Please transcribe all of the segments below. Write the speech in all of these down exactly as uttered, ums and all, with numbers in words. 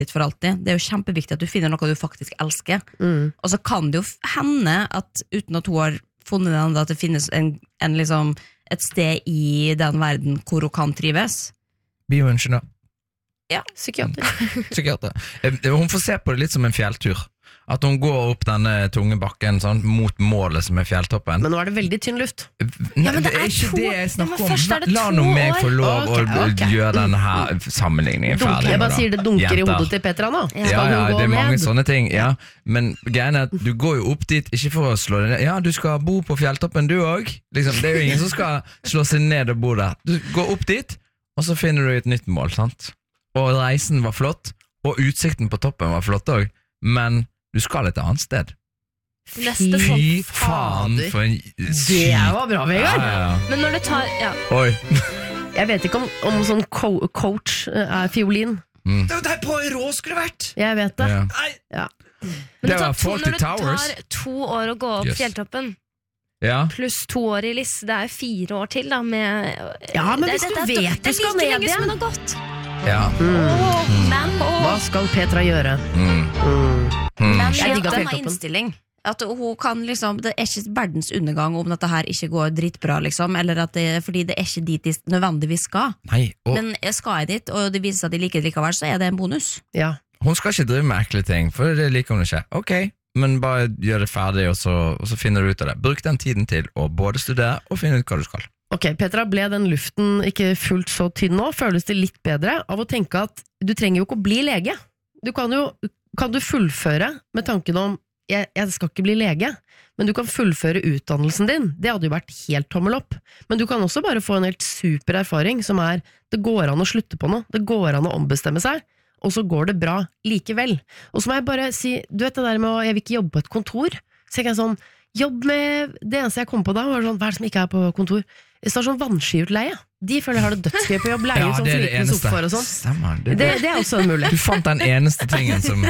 for alltid. Det er jo kjempeviktig at du finner noe du faktisk elsker. Mm. Og så kan det jo hende at uten at hun har funnet den, at det finnes en, en liksom, et sted i den verden hvor hun kan trives. Bioingeniør. Ja, psykiater. Psykiater. Hun får se på det litt som en fjelltur. At hun går opp denne tunge bakken sånn, mot målet som er fjelltoppen. Men nå er det veldig tynn luft. Nei, Ja, men det det er er ikke to- det jeg snakker Ja, men først er om. det La to nå meg få år. lov Ok, å ok. gjøre denne her sammenligningen Dunker, ferdig. jeg bare nå da. sier det dunker i Jenter. hodet til Petra nå. Ja, Skal ja, hun gå det er mange ned? sånne ting, ja. Men greien er at du går jo opp dit, ikke for å slå deg ned. Ja, du skal bo på fjelltoppen du også. Liksom, det er jo ingen som skal slå seg ned og bo der. Du går opp dit, og så finner du et nytt mål, sant? Og reisen var flott, og utsikten på toppen var flott også, men du skal et annet sted. Neste Fy sånn. faen for en Det var bra, Vegard. Ja, ja, ja. Men når det tar ja. Oi. Jeg vet ikke om, om sånn co coach eh, er fiolin. Mm. Det er jo der på rå skulle det vært! Jeg vet det. Ja. Nei, Ja. Men Det det tar var to, Fawlty når det Towers. tar to år å gå opp Yes. fjelltoppen, Ja. pluss to år i Liss, det er fire år til da med, Ja, men det, hvis det, du det, vet det, du skal Det er like ned lenge som igjen. det har gått. Ja. Mm. Men, Hva skal Petra gjøre? Mm. Mm. Mm. Men Jeg digger den har fjelltoppen. innstilling. At hun kan liksom, det er ikke verdens undergang om dette her ikke går dritbra, liksom, eller at det, fordi det er ikke dit de nødvendigvis skal. Nei, og Men skal jeg dit, og det viser seg at de liker det likevel, så er det en bonus. Ja. hun skal ikke drive med ekle ting, for det liker hun ikke. Ok, men bare gjør det ferdig, og så, og så finner du ut av det. Bruk den tiden til å både studere og finne ut hva du skal. Ok, Petra, ble den luften ikke fullt så tynn nå? Føles det litt bedre av å tenke at du trenger jo ikke å bli lege. Du kan jo kan du fullføre med tanken om jeg, jeg skal ikke bli lege, men du kan fullføre utdannelsen din. Det hadde jo vært helt tommel opp. Men du kan også bare få en helt super erfaring som er, det går an å slutte på noe, det går an å ombestemme seg, og så går det bra likevel. Og så må jeg bare si, du vet det der med å, jeg vil ikke jobbe på et kontor, så tenker jeg sånn, jobb med, det eneste jeg kom på da, var sånn, hva er det som ikke er på kontor? Det står sånn vannskiutleie. De føler jeg har det dødsgøy på jobb, leie sånn flytende sofaer og sånn. Stemmer, det, Det, det er også en mulighet. Du fant den eneste tingen som,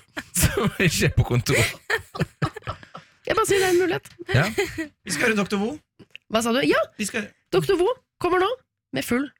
som ikke er på kontor. Jeg bare sier det er en mulighet. Ja. Vi skal høre doktor Vo. Hva sa du? Ja, Vi skal... doktor Vo kommer nå med full